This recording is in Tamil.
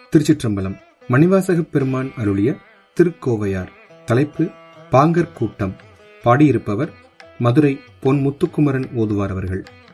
திருச்சிற்றம்பலம். மணிவாசகப் பெருமான் அருளிய திருக்கோவையார். தலைப்பு பாங்கர் கூட்டம். பாடியிருப்பவர் மதுரை பொன் முத்துக்குமரன் ஓதுவார் அவர்கள்.